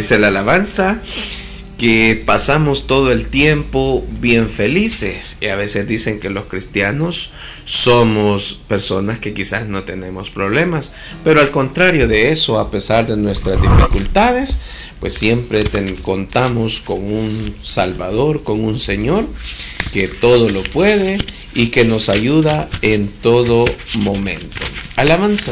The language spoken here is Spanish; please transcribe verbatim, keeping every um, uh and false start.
Dice la alabanza que pasamos todo el tiempo bien felices, y a veces dicen que los cristianos somos personas que quizás no tenemos problemas, pero al contrario de eso, a pesar de nuestras dificultades, pues siempre ten, contamos con un Salvador, con un Señor que todo lo puede y que nos ayuda en todo momento. Alabanza.